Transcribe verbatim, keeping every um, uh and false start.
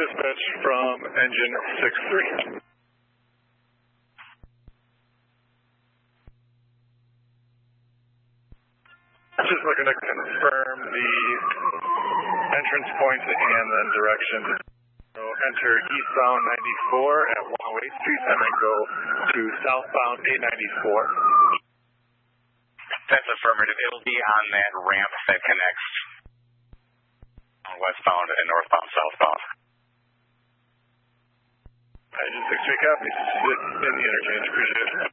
dispatch from engine six three. Just looking to confirm the entrance point and then direction. So enter eastbound ninety-four at one oh eighth Street and then go to southbound eight ninety-four. That's affirmative. It'll be on that ramp that connects westbound and northbound, southbound. Engine six three copies. In the interchange. Appreciate it.